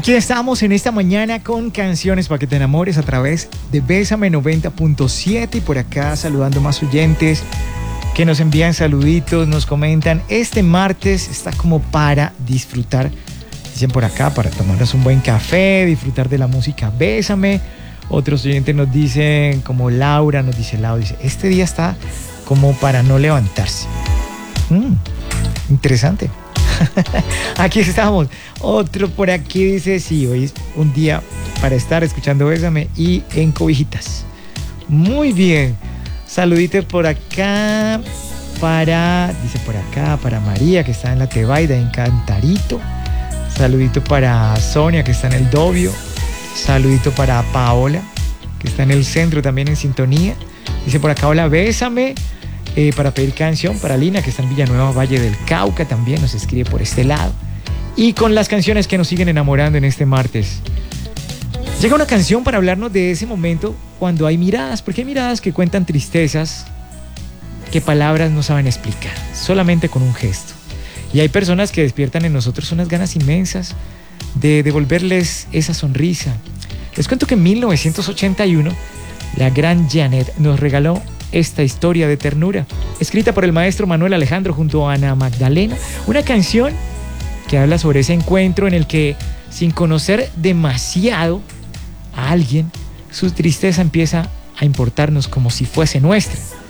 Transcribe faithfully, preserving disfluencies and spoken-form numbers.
Aquí estamos en esta mañana con canciones para que te enamores a través de Bésame noventa punto siete y por acá saludando más oyentes que nos envían saluditos, nos comentan. Este martes está como para disfrutar, dicen por acá, para tomarnos un buen café, disfrutar de la música Bésame. Otros oyentes nos dicen, como Laura, nos dice Laura, dice, este día está como para no levantarse. Mm, interesante. Aquí estamos. Otro por aquí dice, sí, hoy es un día para estar escuchando Bésame y en cobijitas. Muy bien. Saluditos por acá para, dice por acá, para María, que está en la Tebaida, en Cantarito. Saludito para Sonia, que está en el Dobio. Saludito para Paola, que está en el centro también en sintonía. Dice por acá, hola, Bésame. Eh, para pedir canción para Lina, que está en Villanueva, Valle del Cauca, también nos escribe por este lado. Y con las canciones que nos siguen enamorando en este martes. Llega una canción para hablarnos de ese momento cuando hay miradas, porque hay miradas que cuentan tristezas que palabras no saben explicar, solamente con un gesto. Y hay personas que despiertan en nosotros unas ganas inmensas de devolverles esa sonrisa. Les cuento que en mil novecientos ochenta y uno la gran Janet nos regaló esta historia de ternura, escrita por el maestro Manuel Alejandro junto a Ana Magdalena, una canción que habla sobre ese encuentro en el que, sin conocer demasiado a alguien, su tristeza empieza a importarnos como si fuese nuestra.